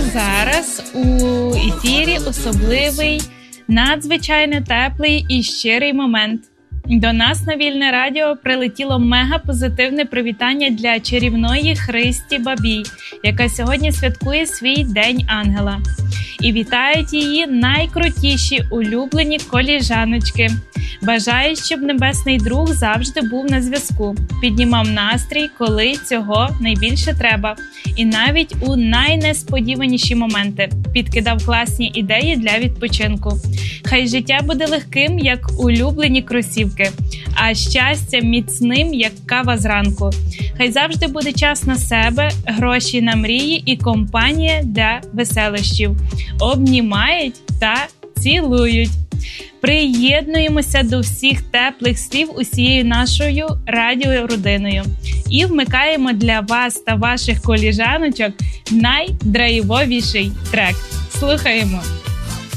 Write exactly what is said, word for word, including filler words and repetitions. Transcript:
зараз у ефірі особливий, надзвичайно теплий і щирий момент. До нас на Вільне Радіо прилетіло мега-позитивне привітання для чарівної Христі Бабій, яка сьогодні святкує свій День Ангела. І вітають її найкрутіші улюблені коліжаночки. Бажаю, щоб Небесний Друг завжди був на зв'язку, піднімав настрій, коли цього найбільше треба. І навіть у найнесподіваніші моменти підкидав класні ідеї для відпочинку. Хай життя буде легким, як улюблені кросівки, а щастя міцним, як кава зранку. Хай завжди буде час на себе, гроші на мрії і компанія для веселощів. Обнімають та цілують. Приєднуємося до всіх теплих слів усією нашою радіородиною і вмикаємо для вас та ваших коліжаночок найдрайвовіший трек. Слухаємо!